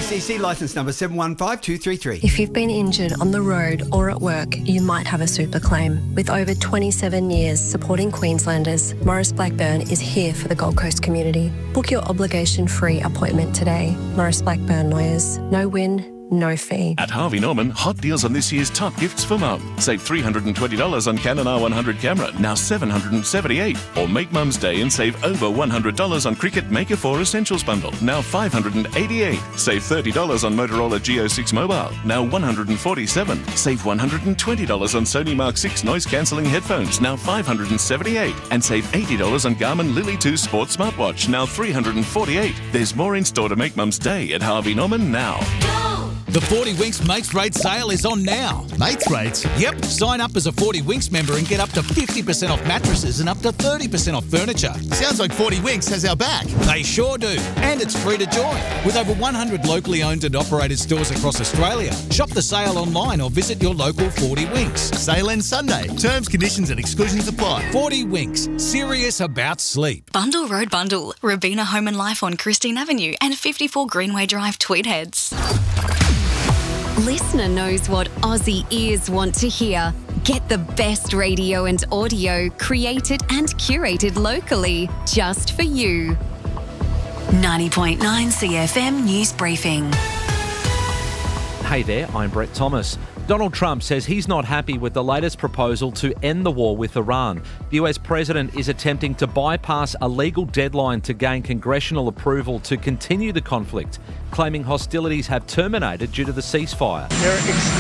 ACC licence number 715233. If you've been injured on the road or at work, you might have a super claim. With over 27 years supporting Queenslanders, Maurice Blackburn is here for the Gold Coast community. Book your obligation-free appointment today. Maurice Blackburn Lawyers. No win, no fee. At Harvey Norman, hot deals on this year's top gifts for mum. Save $320 on Canon R100 camera, now $778. Or make Mum's Day and save over $100 on Cricut Maker 4 Essentials bundle, now $588. Save $30 on Motorola Geo 6 Mobile, now $147. Save $120 on Sony Mark 6 noise cancelling headphones, now $578. And save $80 on Garmin Lily 2 Sports Smartwatch, now $348. There's more in store to make Mum's Day at Harvey Norman now. The 40 Winks Mates Rates sale is on now. Mates Rates? Yep. Sign up as a 40 Winks member and get up to 50% off mattresses and up to 30% off furniture. Sounds like 40 Winks has our back. They sure do. And it's free to join. With over 100 locally owned and operated stores across Australia. Shop the sale online or visit your local 40 Winks. Sale ends Sunday. Terms, conditions and exclusions apply. 40 Winks. Serious about sleep. Bundle Road Bundle. Rabina Home and Life on Christine Avenue and 54 Greenway Drive, Tweed Heads. Listener knows what Aussie ears want to hear. Get the best radio and audio created and curated locally, just for you. 90.9 CFM News Briefing. Hey there, I'm Brett Thomas. Donald Trump says he's not happy with the latest proposal to end the war with Iran. The US president is attempting to bypass a legal deadline to gain congressional approval to continue the conflict, claiming hostilities have terminated due to the ceasefire.